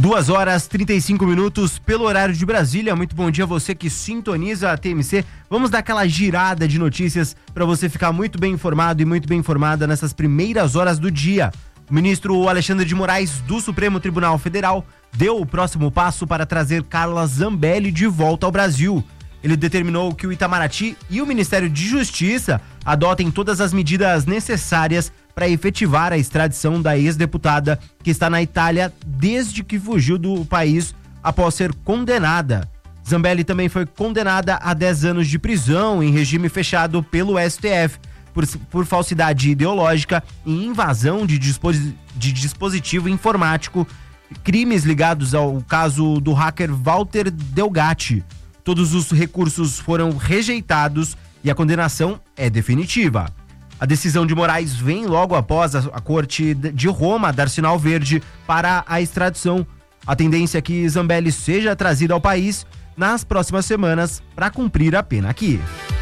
2h35 pelo horário de Brasília. Muito bom dia a você que sintoniza a TMC. Vamos dar aquela girada de notícias para você ficar muito bem informado e muito bem informada nessas primeiras horas do dia. O ministro Alexandre de Moraes, do Supremo Tribunal Federal, deu o próximo passo para trazer Carla Zambelli de volta ao Brasil. Ele determinou que o Itamaraty e o Ministério de Justiça adotem todas as medidas necessárias para efetivar a extradição da ex-deputada que está na Itália desde que fugiu do país após ser condenada. Zambelli também foi condenada a 10 anos de prisão em regime fechado pelo STF por falsidade ideológica e invasão de dispositivo informático, crimes ligados ao caso do hacker Walter Delgatti. Todos os recursos foram rejeitados e a condenação é definitiva. A decisão de Moraes vem logo após a Corte de Roma dar sinal verde para a extradição. A tendência é que Zambelli seja trazida ao país nas próximas semanas para cumprir a pena aqui.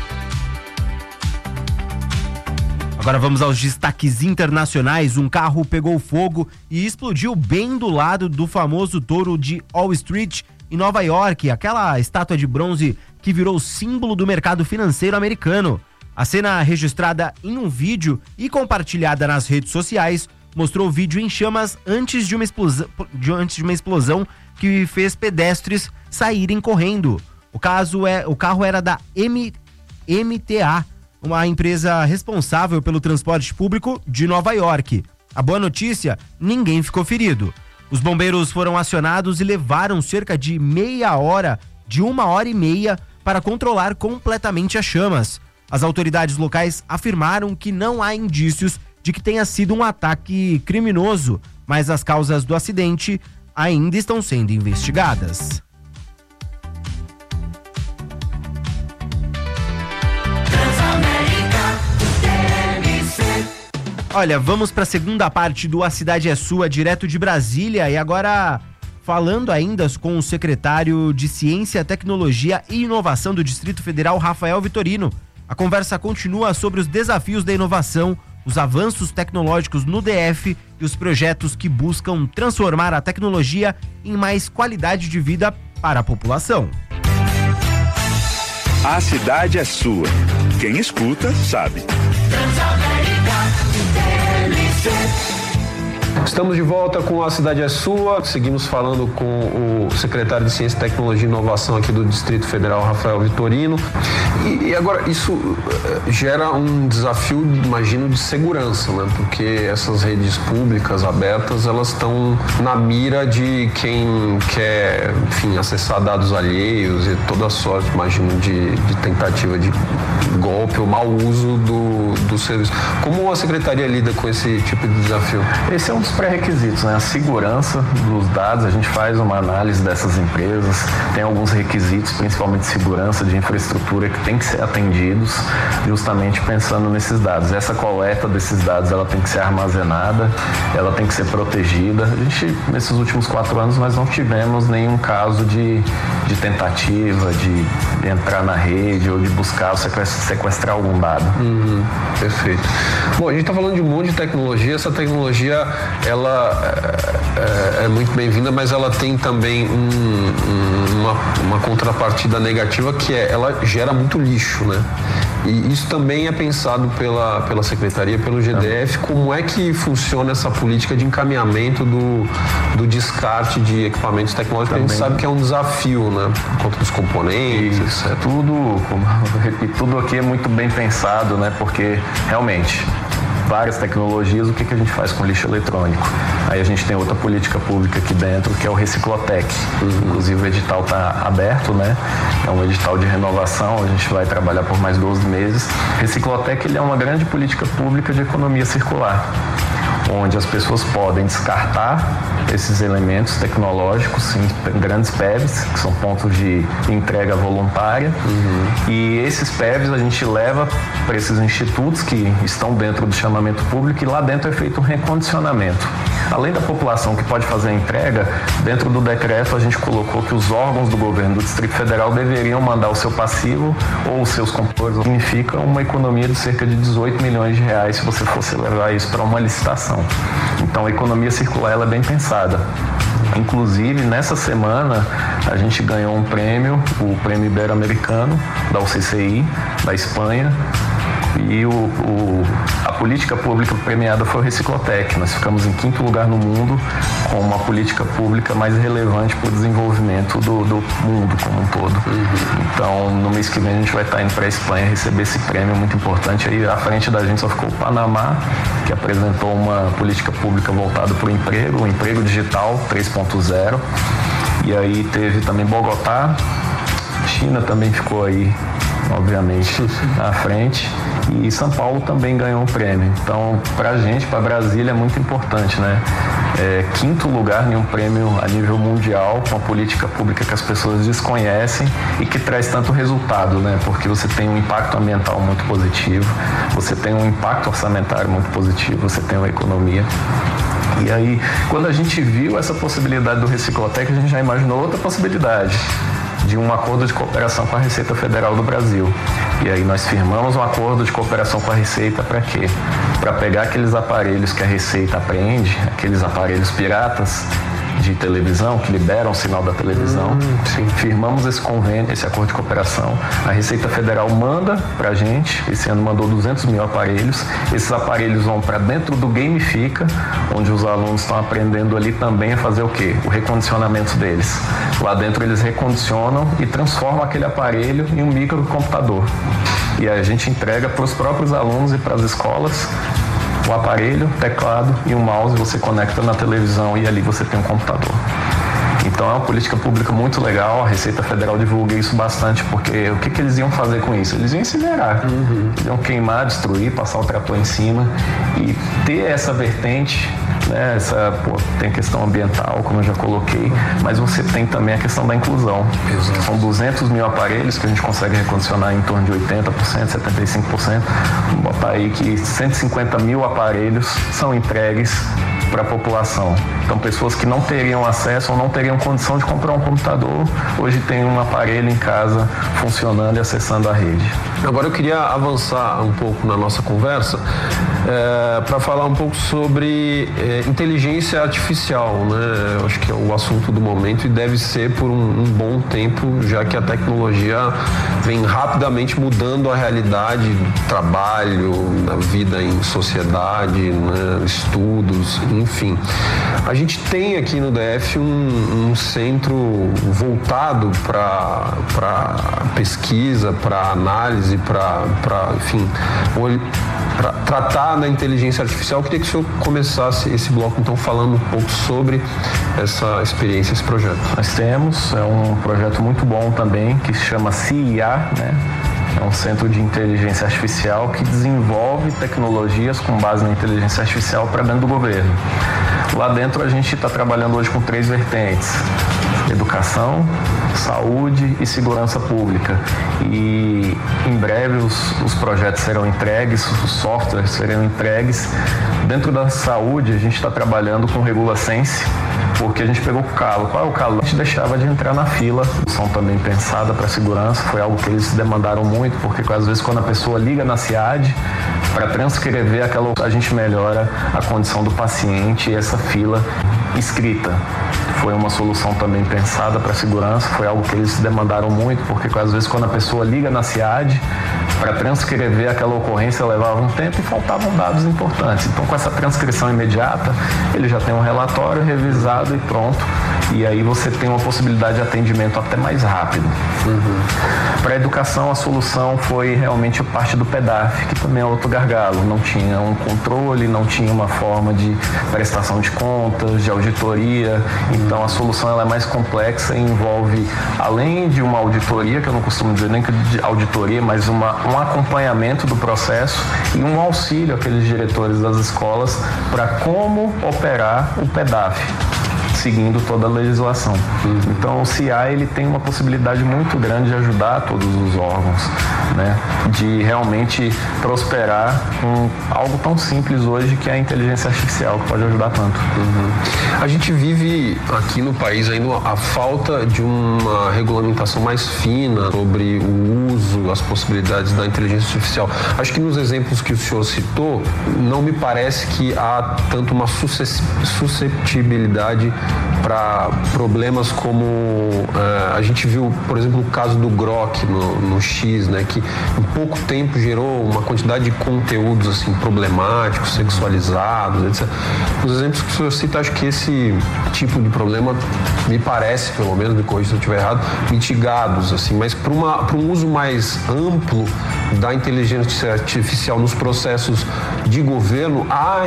Agora vamos aos destaques internacionais. Um carro pegou fogo e explodiu bem do lado do famoso touro de Wall Street, em Nova York, aquela estátua de bronze que virou símbolo do mercado financeiro americano. A cena, registrada em um vídeo e compartilhada nas redes sociais, mostrou o vídeo em chamas antes de uma explosão que fez pedestres saírem correndo. O carro era da MTA, uma empresa responsável pelo transporte público de Nova York. A boa notícia: ninguém ficou ferido. Os bombeiros foram acionados e levaram cerca de uma hora e meia para controlar completamente as chamas. As autoridades locais afirmaram que não há indícios de que tenha sido um ataque criminoso, mas as causas do acidente ainda estão sendo investigadas. Olha, vamos para a segunda parte do A Cidade é Sua, direto de Brasília, e agora falando ainda com o secretário de Ciência, Tecnologia e Inovação do Distrito Federal, Rafael Vitorino. A conversa continua sobre os desafios da inovação, os avanços tecnológicos no DF e os projetos que buscam transformar a tecnologia em mais qualidade de vida para a população. A cidade é sua. Quem escuta, sabe. Estamos de volta com A Cidade é Sua. Seguimos falando com o secretário de Ciência, Tecnologia e Inovação aqui do Distrito Federal, Rafael Vitorino. E agora, isso gera um desafio, imagino, de segurança, né? Porque essas redes públicas abertas, elas estão na mira de quem quer, enfim, acessar dados alheios e toda sorte, imagino, de tentativa de golpe ou mau uso do serviço. Como a Secretaria lida com esse tipo de desafio? Esse é um dos pré-requisitos, né? A segurança dos dados. A gente faz uma análise dessas empresas, tem alguns requisitos, principalmente de segurança, de infraestrutura, que tem que ser atendidos justamente pensando nesses dados. Essa coleta desses dados, ela tem que ser armazenada, ela tem que ser protegida. A gente, nesses últimos 4 anos, nós não tivemos nenhum caso de tentativa de entrar na rede ou de buscar sequestrar algum dado. Perfeito. Bom, a gente está falando de um monte de tecnologia. Essa tecnologia, ela é muito bem-vinda, mas ela tem também uma contrapartida negativa, que ela gera muito lixo, né? E isso também é pensado pela Secretaria, pelo GDF. Como é que funciona essa política de encaminhamento do descarte de equipamentos tecnológicos? Também. A gente sabe que é um desafio, né? Por conta dos componentes, etc. Tudo aqui é muito bem pensado, né? Porque realmente várias tecnologias, o que a gente faz com lixo eletrônico? Aí a gente tem outra política pública aqui dentro, que é o Reciclotec. Inclusive o edital está aberto, né? É um edital de renovação, a gente vai trabalhar por mais 12 meses. Reciclotec, ele é uma grande política pública de economia circular, onde as pessoas podem descartar esses elementos tecnológicos em grandes PEVs, que são pontos de entrega voluntária. E esses PEVs a gente leva para esses institutos que estão dentro do chamamento público, e lá dentro é feito um recondicionamento. Além da população que pode fazer a entrega, dentro do decreto a gente colocou que os órgãos do governo do Distrito Federal deveriam mandar o seu passivo ou os seus computadores. Significa uma economia de cerca de 18 milhões de reais se você fosse levar isso para uma licitação. Então a economia circular, ela é bem pensada. Inclusive, nessa semana, a gente ganhou um prêmio, o Prêmio Ibero-Americano da UCCI, da Espanha, e a política pública premiada foi o Reciclotec. Nós ficamos em 5º lugar no mundo com uma política pública mais relevante para o desenvolvimento do mundo como um todo. Então, no mês que vem a gente vai estar indo para a Espanha receber esse prêmio muito importante. Aí à frente da gente só ficou o Panamá, que apresentou uma política pública voltada para o emprego digital 3.0. E aí teve também Bogotá, China também ficou aí, obviamente, à frente. E São Paulo também ganhou um prêmio. Então, pra gente, pra Brasília, é muito importante, né? 5º lugar em um prêmio a nível mundial, com a política pública que as pessoas desconhecem e que traz tanto resultado, né? Porque você tem um impacto ambiental muito positivo, você tem um impacto orçamentário muito positivo, você tem uma economia. E aí, quando a gente viu essa possibilidade do Reciclotec, a gente já imaginou outra possibilidade, de um acordo de cooperação com a Receita Federal do Brasil. E aí nós firmamos um acordo de cooperação com a Receita para quê? Para pegar aqueles aparelhos que a Receita apreende, aqueles aparelhos piratas de televisão, que liberam o sinal da televisão. Firmamos esse convênio, esse acordo de cooperação. A Receita Federal manda pra gente, esse ano mandou 200 mil aparelhos. Esses aparelhos vão para dentro do Gamifica, onde os alunos estão aprendendo ali também a fazer o quê? O recondicionamento deles. Lá dentro eles recondicionam e transformam aquele aparelho em um microcomputador. E a gente entrega para os próprios alunos e para as escolas o aparelho, teclado e um mouse, você conecta na televisão e ali você tem um computador. Então é uma política pública muito legal, a Receita Federal divulga isso bastante, porque o que eles iam fazer com isso? Eles iam incinerar, eles iam queimar, destruir, passar o trator em cima e ter essa vertente, né? Tem a questão ambiental, como eu já coloquei, mas você tem também a questão da inclusão. Exato. São 200 mil aparelhos que a gente consegue recondicionar em torno de 80%, 75%. Vamos botar aí que 150 mil aparelhos são entregues para a população. Então, pessoas que não teriam acesso ou não teriam condição de comprar um computador, hoje tem um aparelho em casa funcionando e acessando a rede. Agora eu queria avançar um pouco na nossa conversa para falar um pouco sobre inteligência artificial, né? Eu acho que é o assunto do momento e deve ser por um bom tempo, já que a tecnologia vem rapidamente mudando a realidade do trabalho, da vida em sociedade, né? Estudos, enfim. A gente tem aqui no DF um centro voltado para pesquisa, para análise, para enfim, para tratar da inteligência artificial. Eu queria que o senhor começasse esse bloco, então, falando um pouco sobre essa experiência, esse projeto. Nós temos, é um projeto muito bom também, que se chama CIA, né? É um centro de inteligência artificial que desenvolve tecnologias com base na inteligência artificial para dentro do governo. Lá dentro a gente está trabalhando hoje com 3 vertentes: educação, saúde e segurança pública. E em breve os projetos serão entregues, os softwares serão entregues. Dentro da saúde a gente está trabalhando com RegulaSense, porque a gente pegou o calo. Qual é o calo? A gente deixava de entrar na fila. São também pensada para segurança, foi algo que eles demandaram muito, porque às vezes quando a pessoa liga na SIAD para transcrever a gente melhora a condição do paciente e essa fila escrita. Foi uma solução também pensada para segurança, foi algo que eles demandaram muito, porque às vezes quando a pessoa liga na SIAD para transcrever aquela ocorrência levava um tempo e faltavam dados importantes. Então, com essa transcrição imediata, ele já tem um relatório revisado e pronto. E aí você tem uma possibilidade de atendimento até mais rápido. Para a educação, a solução foi realmente parte do PEDAF, que também é outro gargalo. Não tinha um controle, não tinha uma forma de prestação de contas, de auditoria. Então, a solução ela é mais complexa e envolve, além de uma auditoria, que eu não costumo dizer nem que de auditoria, mas um acompanhamento do processo e um auxílio àqueles diretores das escolas para como operar o PEDAF, seguindo toda a legislação. Então o CIA ele tem uma possibilidade muito grande de ajudar todos os órgãos, né? De realmente prosperar com algo tão simples hoje que é a inteligência artificial, que pode ajudar tanto. A gente vive aqui no país ainda a falta de uma regulamentação mais fina sobre o uso, as possibilidades da inteligência artificial. Acho que nos exemplos que o senhor citou, não me parece que há tanto uma susceptibilidade para problemas como a gente viu, por exemplo, o caso do Grok no X, né, que em pouco tempo gerou uma quantidade de conteúdos assim, problemáticos, sexualizados, etc. Os exemplos que o senhor cita, acho que esse tipo de problema, me parece, pelo menos, me corrija se eu estiver errado, mitigados, assim, mas para um uso mais amplo da inteligência artificial nos processos de governo, há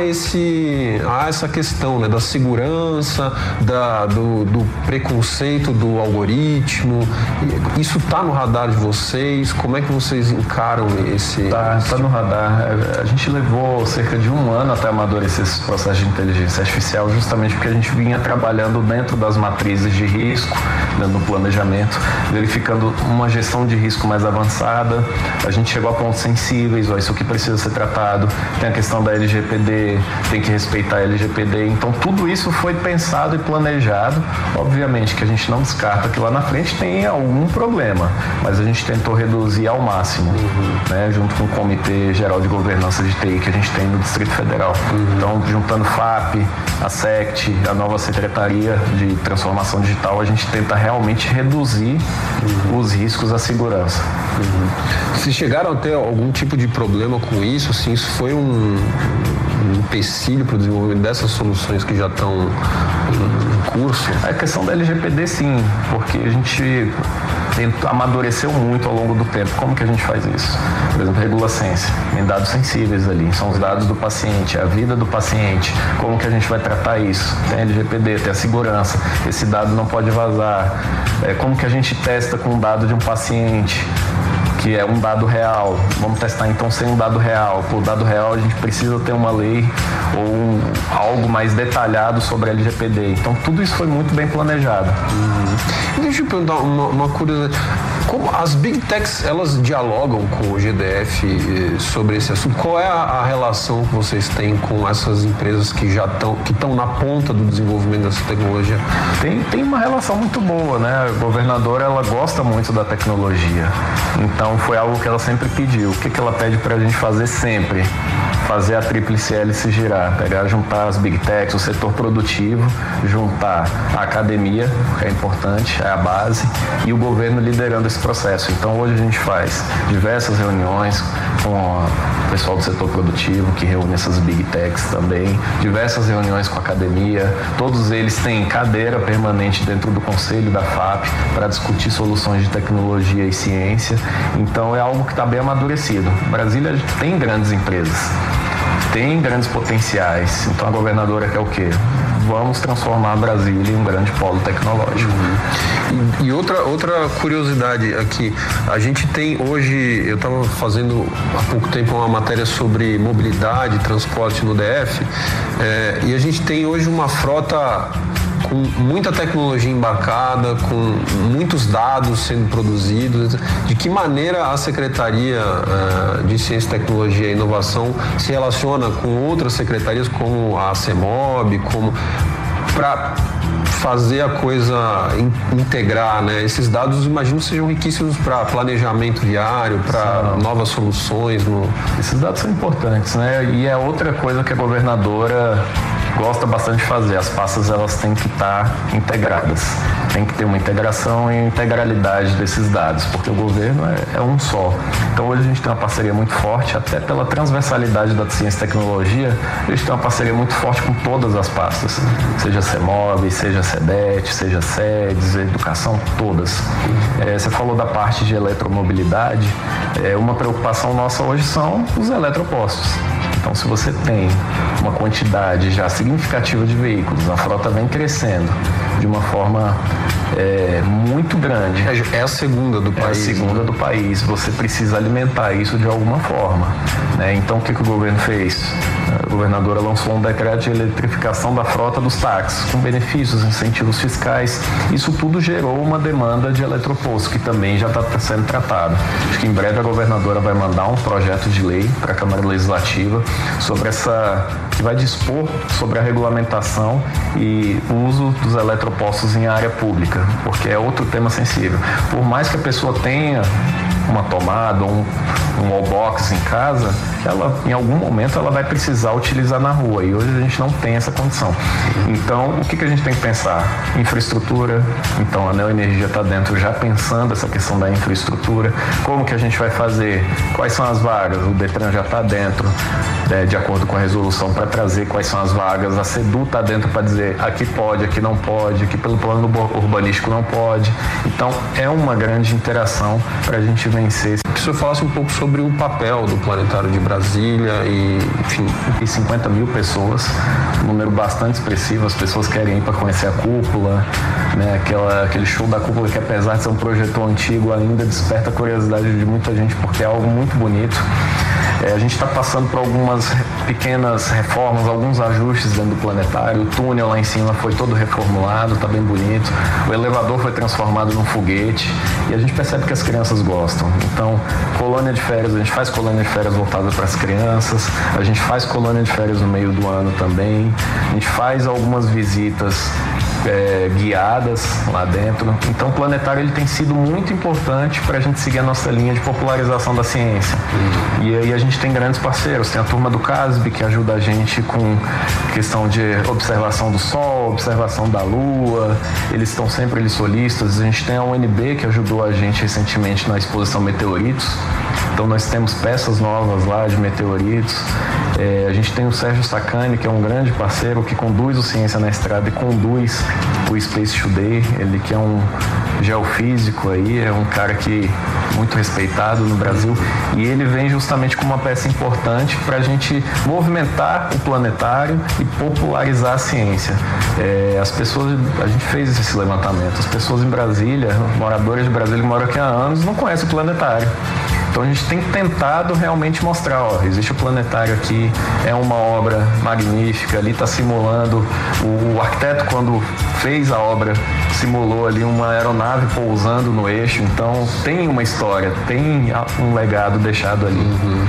essa questão, né, da segurança, do preconceito do algoritmo. Isso está no radar de vocês? Como é que vocês encaram esse... Está no radar. A gente levou cerca de 1 ano até amadurecer esse processo de inteligência artificial, justamente porque a gente vinha trabalhando dentro das matrizes de risco, no planejamento, verificando uma gestão de risco mais avançada. A gente chegou a pontos sensíveis, isso aqui precisa ser tratado, tem a questão da LGPD, tem que respeitar a LGPD, então tudo isso foi pensado e planejado. Obviamente que a gente não descarta que lá na frente tem algum problema, mas a gente tentou reduzir ao máximo, né, junto com o Comitê Geral de Governança de TI que a gente tem no Distrito Federal. Então, juntando FAP, a SECT, a nova Secretaria de Transformação Digital, a gente tenta realmente reduzir os riscos à segurança. Se chegaram a ter algum tipo de problema com isso, assim, isso foi um empecilho para o desenvolvimento dessas soluções que já estão em curso? A questão da LGPD, sim, porque a gente amadureceu muito ao longo do tempo. Como que a gente faz isso? Por exemplo, RegulaCense, em dados sensíveis ali, são os dados do paciente, a vida do paciente, como que a gente vai tratar isso? Tem a LGPD, tem a segurança, esse dado não pode vazar, como que a gente testa com o dado de um paciente, que é um dado real, vamos testar então sem um dado real. Por dado real a gente precisa ter uma lei ou algo mais detalhado sobre a LGPD. Então tudo isso foi muito bem planejado. Deixa eu perguntar uma curiosidade. Como as Big Techs, elas dialogam com o GDF sobre esse assunto? Qual é a relação que vocês têm com essas empresas que já estão na ponta do desenvolvimento dessa tecnologia? Tem uma relação muito boa, né? A governadora, ela gosta muito da tecnologia. Então foi algo que ela sempre pediu. O que ela pede pra gente fazer sempre? Fazer a tríplice hélice girar, juntar as Big Techs, o setor produtivo, juntar a academia, que é importante, é a base, e o governo liderando esse processo. Então hoje a gente faz diversas reuniões com o pessoal do setor produtivo, que reúne essas Big Techs também, diversas reuniões com a academia, todos eles têm cadeira permanente dentro do conselho da FAP para discutir soluções de tecnologia e ciência. Então é algo que está bem amadurecido. Brasília tem grandes empresas, tem grandes potenciais. Então a governadora quer o quê? Vamos transformar Brasília em um grande polo tecnológico. E outra curiosidade aqui, a gente tem hoje, eu estava fazendo há pouco tempo uma matéria sobre mobilidade, transporte no DF, e a gente tem hoje uma frota com muita tecnologia embarcada, com muitos dados sendo produzidos. De que maneira a Secretaria de Ciência, Tecnologia e Inovação se relaciona com outras secretarias, como a CEMOB, para fazer a coisa integrar, né? Esses dados, imagino, sejam riquíssimos para planejamento viário, para novas soluções. Esses dados são importantes, né? E é outra coisa que a governadora gosta bastante de fazer. As pastas, elas têm que estar integradas. Tem que ter uma integração e integralidade desses dados, porque o governo é um só. Então hoje a gente tem uma parceria muito forte, até pela transversalidade da ciência e tecnologia, a gente tem uma parceria muito forte com todas as pastas, seja CEMOB, seja CEDET, seja SEDES, educação, todas. Você falou da parte de eletromobilidade, uma preocupação nossa hoje são os eletropostos. Então, se você tem uma quantidade já significativa de veículos, a frota vem crescendo de uma forma muito grande. É a segunda do país. É a segunda do país. Você precisa alimentar isso de alguma forma, né? Então, o que o governo fez? A governadora lançou um decreto de eletrificação da frota dos táxis, com benefícios, incentivos fiscais. Isso tudo gerou uma demanda de eletroposto, que também já está sendo tratado. Acho que em breve a governadora vai mandar um projeto de lei para a Câmara Legislativa sobre que vai dispor sobre a regulamentação e o uso dos eletropostos em área pública, porque é outro tema sensível. Por mais que a pessoa tenha uma tomada, um wallbox em casa, ela, em algum momento, ela vai precisar utilizar na rua, e hoje a gente não tem essa condição. Então, o que a gente tem que pensar? Infraestrutura. Então, a Neoenergia está dentro já pensando essa questão da infraestrutura. Como que a gente vai fazer? Quais são as vagas? O Detran já está dentro, de acordo com a resolução, para trazer quais são as vagas. A SEDU está dentro para dizer aqui pode, aqui não pode, aqui pelo plano urbanístico não pode. Então, é uma grande interação para a gente vencer. Que o senhor falasse um pouco sobre o papel do Planetário de Brasília e, enfim... E 50 mil pessoas, um número bastante expressivo. As pessoas querem ir para conhecer a cúpula, né? Aquele show da cúpula que, apesar de ser um projetor antigo, ainda desperta a curiosidade de muita gente, porque é algo muito bonito. A gente está passando por algumas pequenas reformas, alguns ajustes dentro do planetário. O túnel lá em cima foi todo reformulado, está bem bonito. O elevador foi transformado num foguete e a gente percebe que as crianças gostam. Então, colônia de férias, a gente faz colônia de férias voltada para as crianças, a gente faz colônia de férias no meio do ano também, a gente faz algumas visitas guiadas lá dentro. Então, o planetário ele tem sido muito importante para a gente seguir a nossa linha de popularização da ciência. E aí a gente tem grandes parceiros, tem a turma do CASB, que ajuda a gente com questão de observação do Sol, observação da Lua, eles estão sempre solistas. A gente tem a UNB, que ajudou a gente recentemente na exposição Meteoritos. Então nós temos peças novas lá de meteoritos. A gente tem o Sérgio Sacani, que é um grande parceiro, que conduz o Ciência na Estrada e conduz o Space Today. Ele que é um geofísico aí, é um cara que muito respeitado no Brasil, e ele vem justamente com uma peça importante para a gente movimentar o planetário e popularizar a ciência. As pessoas, a gente fez esse levantamento, as pessoas em Brasília, moradores de Brasília que moram aqui há anos, não conhecem o planetário. Então a gente tem tentado realmente mostrar, existe o planetário aqui, é uma obra magnífica, ali está simulando, o arquiteto quando fez a obra simulou ali uma aeronave pousando no eixo, então tem uma história, tem um legado deixado ali.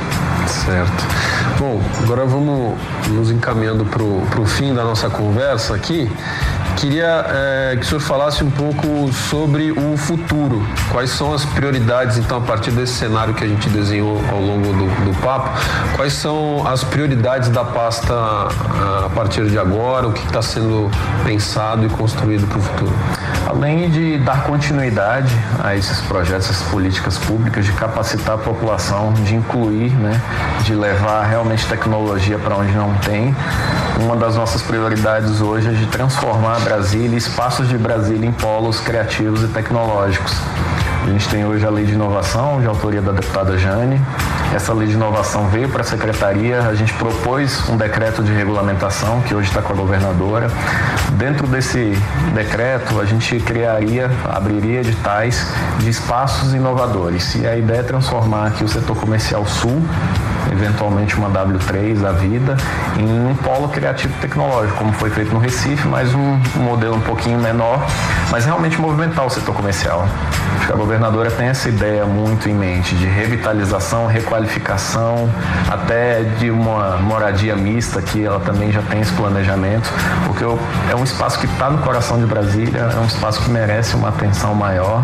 Certo. Bom, agora vamos nos encaminhando para o fim da nossa conversa aqui. Queria que o senhor falasse um pouco sobre o futuro. Quais são as prioridades, então, a partir desse cenário que a gente desenhou ao longo do papo, quais são as prioridades da pasta a partir de agora, o que está sendo pensado e construído para o futuro? Além de dar continuidade a esses projetos, essas políticas públicas, de capacitar a população, de incluir, né, de levar realmente tecnologia para onde não tem, uma das nossas prioridades hoje é de transformar Brasília e espaços de Brasília em polos criativos e tecnológicos. A gente tem hoje a Lei de Inovação, de autoria da deputada Jane. Essa Lei de Inovação veio para a Secretaria, a gente propôs um decreto de regulamentação, que hoje está com a governadora. Dentro desse decreto, a gente abriria editais de espaços inovadores. E a ideia é transformar aqui o setor comercial sul, eventualmente uma W3 da vida, em um polo criativo e tecnológico, como foi feito no Recife, mas um modelo um pouquinho menor, mas realmente movimentar o setor comercial. Acho que a governadora tem essa ideia muito em mente de revitalização, requalificação, até de uma moradia mista, que ela também já tem esse planejamento, porque é um espaço que está no coração de Brasília, é um espaço que merece uma atenção maior,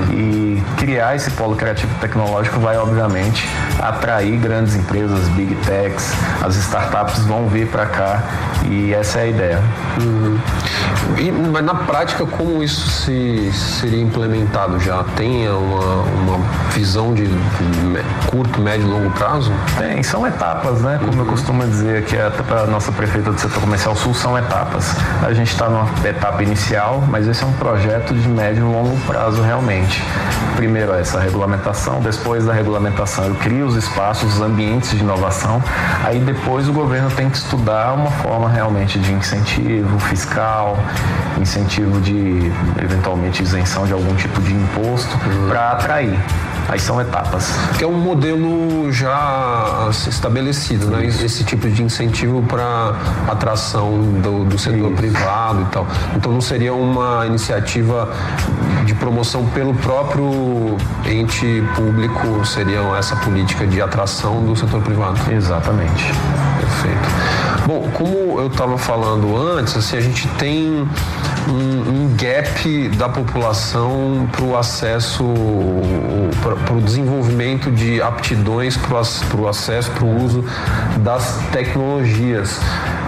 e criar esse polo criativo e tecnológico vai, obviamente, atrair grandes empresas, big techs, as startups vão vir para cá, e essa é a ideia. Mas na prática, como isso seria implementado? Já tem uma visão de curto, médio e longo prazo? Tem, são etapas, né? Como eu costumo dizer aqui, até para a nossa prefeita do setor comercial sul, são etapas. A gente está numa etapa inicial, mas esse é um projeto de médio e longo prazo realmente. Primeiro essa regulamentação, depois da regulamentação eu crio os espaços, os ambientes de inovação, aí depois o governo tem que estudar uma forma realmente de incentivo fiscal, incentivo de, eventualmente, isenção de algum tipo de imposto para atrair. Aí são etapas. Que é um modelo já estabelecido, né? Esse tipo de incentivo para atração do setor privado e tal. Então não seria uma iniciativa de promoção pelo próprio ente público, seria essa política de atração do setor privado? Exatamente. Perfeito. Bom, como eu estava falando antes, assim, a gente tem um gap da população para o acesso, para o desenvolvimento de aptidões para o acesso, para o uso das tecnologias.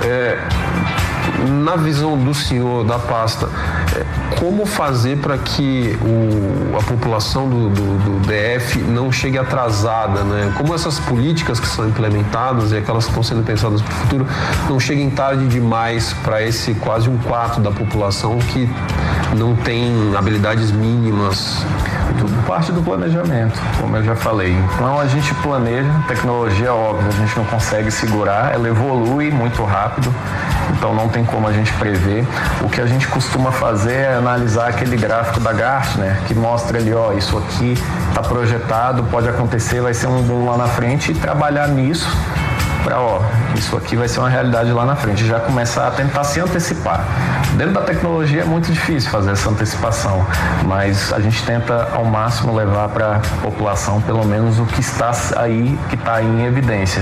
Na visão do senhor, da pasta, como fazer para que a população do DF não chegue atrasada, né? Como essas políticas que são implementadas e aquelas que estão sendo pensadas para o futuro não cheguem tarde demais para esse quase 1/4 da população que não tem habilidades mínimas? Tudo parte do planejamento, como eu já falei. Então a gente planeja, tecnologia, óbvio, a gente não consegue segurar, ela evolui muito rápido, então não tem como a gente prever. O que a gente costuma fazer é analisar aquele gráfico da Gartner, que mostra ali, ó, isso aqui está projetado, pode acontecer, vai ser um boom lá na frente, e trabalhar nisso para, ó, isso aqui vai ser uma realidade lá na frente, já começar a tentar se antecipar. Dentro da tecnologia é muito difícil fazer essa antecipação, mas a gente tenta ao máximo levar para a população pelo menos o que está aí, que está aí em evidência.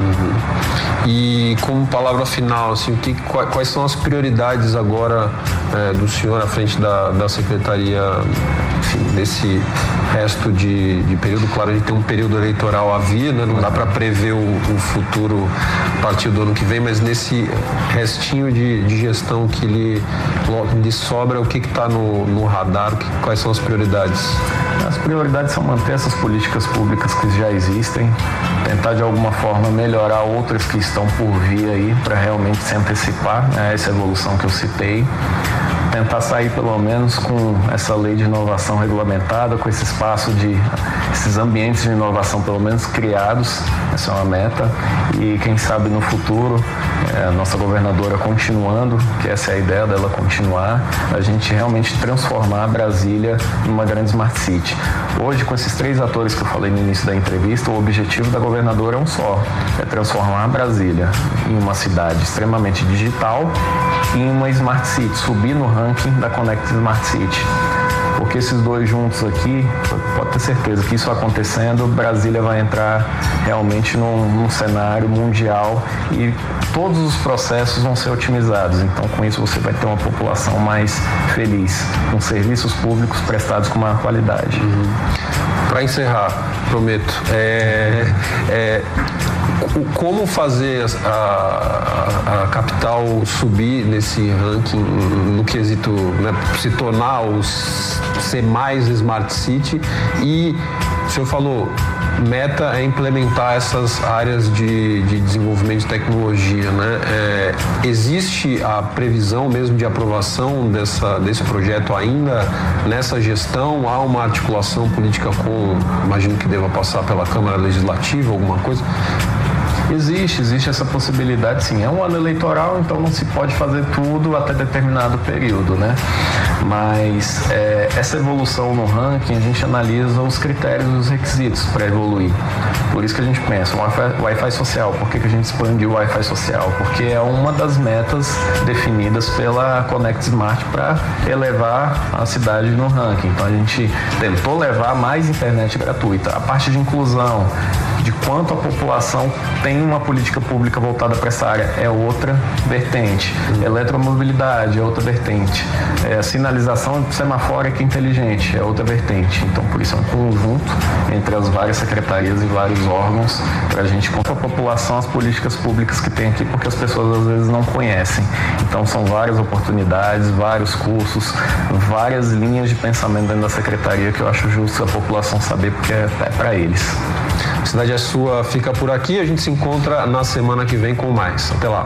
E como palavra final, assim, quais são as prioridades agora do senhor à frente da secretaria, enfim, desse resto de período? Claro, a gente tem um período eleitoral a vir, né? Não dá para prever o futuro a partir do ano que vem, mas nesse restinho de gestão que lhe sobra, o que está no radar, quais são as prioridades? As prioridades são manter essas políticas públicas que já existem, tentar de alguma forma melhorar outras que estão por vir aí para realmente se antecipar a essa evolução que eu citei. Tentar sair pelo menos com essa lei de inovação regulamentada, com esse espaço esses ambientes de inovação pelo menos criados, essa é uma meta, e quem sabe no futuro a nossa governadora continuando, que essa é a ideia dela continuar, a gente realmente transformar Brasília numa grande Smart City. Hoje, com esses 3 atores que eu falei no início da entrevista, o objetivo da governadora é um só, é transformar Brasília em uma cidade extremamente digital e em uma Smart City, subir no ranking da Connect Smart City. Porque esses dois juntos aqui, pode ter certeza que isso acontecendo, Brasília vai entrar realmente num cenário mundial e todos os processos vão ser otimizados. Então, com isso, você vai ter uma população mais feliz, com serviços públicos prestados com maior qualidade. Para encerrar, prometo, como fazer a capital subir nesse ranking no quesito, né, se tornar ser mais Smart City, e o senhor falou, meta é implementar essas áreas de desenvolvimento de tecnologia, né? Existe a previsão mesmo de aprovação desse projeto ainda nessa gestão? Há uma articulação política imagino que deva passar pela Câmara Legislativa, alguma coisa? Existe essa possibilidade, sim. É um ano eleitoral, então não se pode fazer tudo até determinado período, né? Mas essa evolução no ranking, a gente analisa os critérios e os requisitos para evoluir. Por isso que a gente pensa, Wi-Fi social. Por que a gente expandiu o Wi-Fi social? Porque é uma das metas definidas pela Connect Smart para elevar a cidade no ranking. Então a gente tentou levar mais internet gratuita. A parte de inclusão, de quanto a população tem uma política pública voltada para essa área, é outra vertente. Eletromobilidade é outra vertente. Sinalização semafórica inteligente é outra vertente. Então, por isso é um conjunto entre as várias secretarias e vários órgãos para a gente contar a população as políticas públicas que tem aqui, porque as pessoas às vezes não conhecem. Então, são várias oportunidades, vários cursos, várias linhas de pensamento dentro da secretaria que eu acho justo a população saber, porque é para eles. A Cidade é Sua fica por aqui, a gente se encontra na semana que vem com mais. Até lá.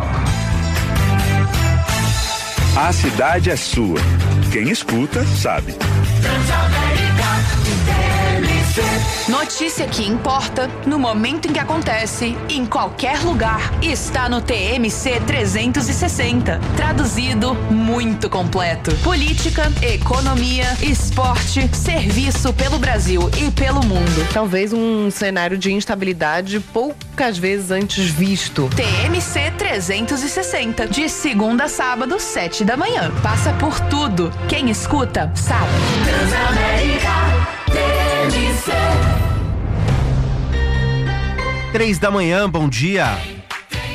A cidade é sua. Quem escuta, sabe. Notícia que importa, no momento em que acontece, em qualquer lugar, está no TMC 360. Traduzido, muito completo. Política, economia, esporte, serviço pelo Brasil e pelo mundo. Talvez um cenário de instabilidade poucas vezes antes visto. TMC 360, de segunda a sábado, 7 da manhã. Passa por tudo. Quem escuta, sabe. Transamérica. 3 da manhã, bom dia.